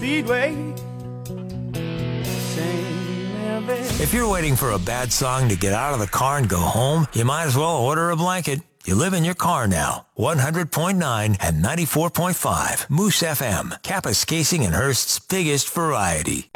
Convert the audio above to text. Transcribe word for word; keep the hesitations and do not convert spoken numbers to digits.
Speedway. If you're waiting for a bad song to get out of the car and go home, you might as well order a blanket. You live in your car now. one hundred point nine and ninety-four point five. Moose F M. Kapaskasing and Hearst's biggest variety.